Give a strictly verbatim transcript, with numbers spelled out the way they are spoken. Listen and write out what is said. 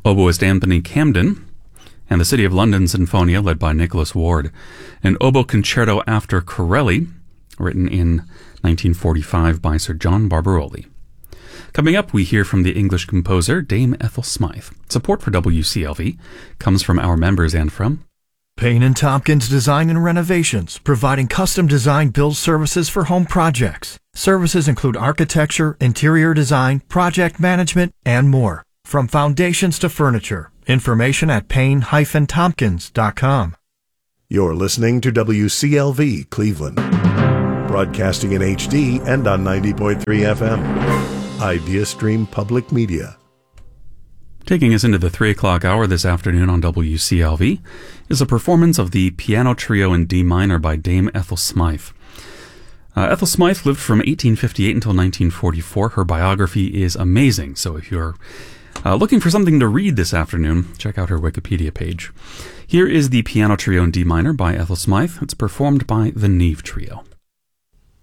oboist Anthony Camden, and the City of London Sinfonia, led by Nicholas Ward. An oboe concerto after Corelli, written in nineteen forty-five by Sir John Barbaroli. Coming up, we hear from the English composer Dame Ethel Smythe. Support for W C L V comes from our members and from Payne and Tompkins Design and Renovations, providing custom design build services for home projects. Services include architecture, interior design, project management, and more. From foundations to furniture. Information at payne dash tompkins dot com. You're listening to W C L V Cleveland, broadcasting in H D and on ninety point three F M. IdeaStream Public Media. Taking us into the three o'clock hour this afternoon on W C L V is a performance of the Piano Trio in D minor by Dame Ethel Smythe. Uh, Ethel Smythe lived from eighteen fifty-eight until nineteen forty-four. Her biography is amazing, so if you're uh, looking for something to read this afternoon, check out her Wikipedia page. Here is the Piano Trio in D minor by Ethel Smythe. It's performed by the Neve Trio.